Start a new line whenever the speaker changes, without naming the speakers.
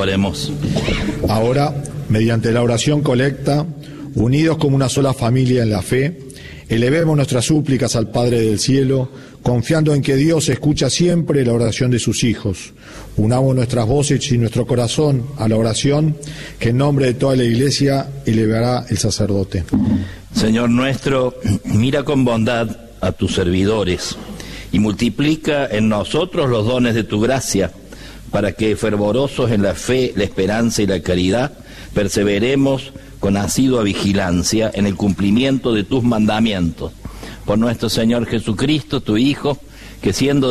Oremos.
Ahora, mediante la oración colecta, unidos como una sola familia en la fe, elevemos nuestras súplicas al Padre del Cielo, confiando en que Dios escucha siempre la oración de sus hijos. Unamos nuestras voces y nuestro corazón a la oración que en nombre de toda la Iglesia elevará el sacerdote.
Señor nuestro, mira con bondad a tus servidores y multiplica en nosotros los dones de tu gracia, para que, fervorosos en la fe, la esperanza y la caridad, perseveremos con asidua vigilancia en el cumplimiento de tus mandamientos. Por nuestro Señor Jesucristo, tu Hijo, que siendo